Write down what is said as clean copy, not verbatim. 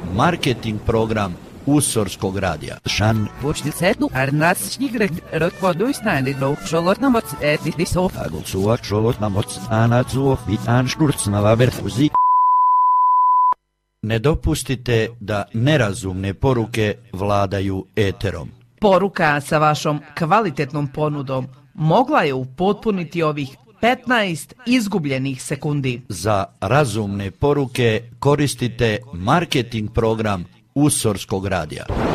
marketing program Usorskog radija. Šan. Počti sedu, arnas šnigrek, rotvodu snajnidlo, šolotnamoc, etisov. Agulsuva, šolotnamoc, anacuo, bitan šturcnava verfuzi. Ne dopustite da nerazumne poruke vladaju eterom. Poruka sa vašom kvalitetnom ponudom mogla je upotpuniti ovih 15 izgubljenih sekundi. Za razumne poruke koristite marketing program Usorskog radija.